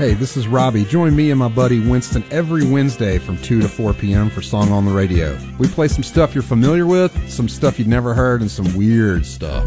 Hey, this is Robbie. Join me and my buddy Winston every Wednesday from 2 to 4 p.m. for Song on the Radio. We play some stuff you're familiar with, some stuff you'd never heard, and some weird stuff.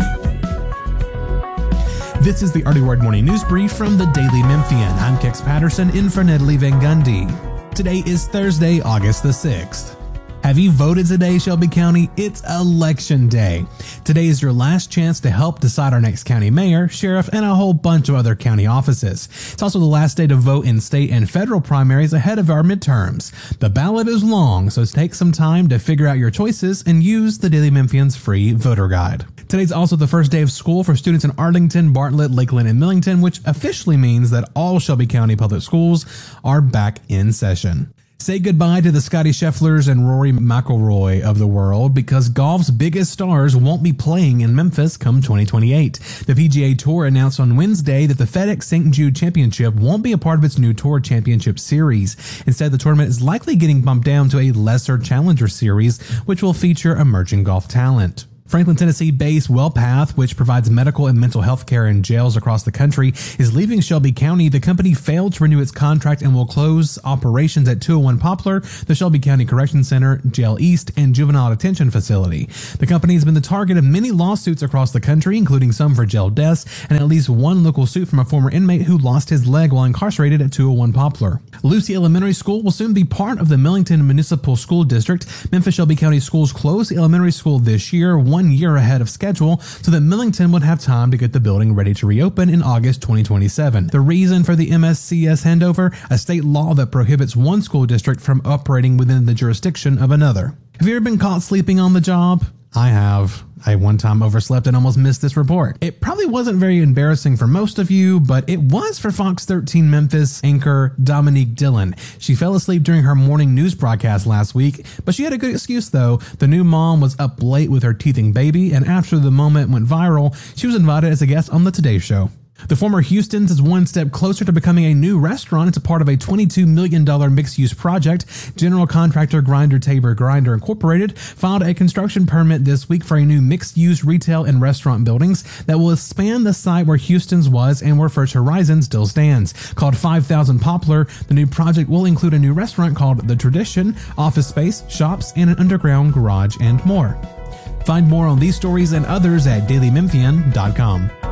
This is the Early Word Morning News Brief from the Daily Memphian. I'm Kix Patterson in for Natalie Van Gundy. Today is Thursday, August the 6th. Have you voted today, Shelby County? It's Election Day. Today is your last chance to help decide our next county mayor, sheriff, and a whole bunch of other county offices. It's also the last day to vote in state and federal primaries ahead of our midterms. The ballot is long, so take some time to figure out your choices and use the Daily Memphian's free voter guide. Today's also the first day of school for students in Arlington, Bartlett, Lakeland, and Millington, which officially means that all Shelby County public schools are back in session. Say goodbye to the Scotty Schefflers and Rory McIlroy of the world because golf's biggest stars won't be playing in Memphis come 2028. The PGA Tour announced on Wednesday that the FedEx St. Jude Championship won't be a part of its new Tour Championship Series. Instead, the tournament is likely getting bumped down to a lesser Challenger Series, which will feature emerging golf talent. Franklin, Tennessee-based WellPath, which provides medical and mental health care in jails across the country, is leaving Shelby County. The company failed to renew its contract and will close operations at 201 Poplar, the Shelby County Correction Center, Jail East, and Juvenile Detention Facility. The company has been the target of many lawsuits across the country, including some for jail deaths, and at least one local suit from a former inmate who lost his leg while incarcerated at 201 Poplar. Lucy Elementary School will soon be part of the Millington Municipal School District. Memphis Shelby County Schools closed the elementary school this year, 1 year ahead of schedule, so that Millington would have time to get the building ready to reopen in August 2027. The reason for the MSCS handover? A state law that prohibits one school district from operating within the jurisdiction of another. Have you ever been caught sleeping on the job? I have. I one time overslept and almost missed this report. It probably wasn't very embarrassing for most of you, but it was for Fox 13 Memphis anchor Dominique Dillon. She fell asleep during her morning news broadcast last week, but she had a good excuse though. The new mom was up late with her teething baby, and after the moment went viral, she was invited as a guest on the Today Show. The former Houston's is one step closer to becoming a new restaurant. It's a part of a $22 million mixed-use project. General contractor Grinder Tabor Grinder Incorporated filed a construction permit this week for a new mixed-use retail and restaurant buildings that will expand the site where Houston's was and where First Horizon still stands. Called 5000 Poplar, the new project will include a new restaurant called The Tradition, office space, shops, and an underground garage and more. Find more on these stories and others at dailymemphian.com.